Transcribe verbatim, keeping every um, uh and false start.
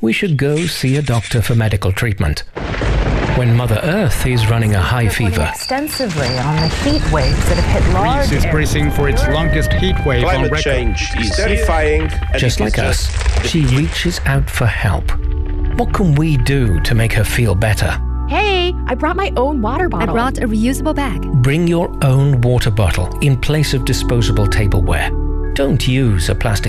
we should go see a doctor for medical treatment. When Mother Earth is running a high fever, extensively on the heat waves that have hit large Greece is bracing for its longest heat wave on Climate record. change is terrifying. and just it is like us, just she the reaches out for help. What can we do to make her feel better? Hey, I brought my own water I bottle. brought a reusable bag. Bring your own water bottle in place of disposable tableware. Don't use a plastic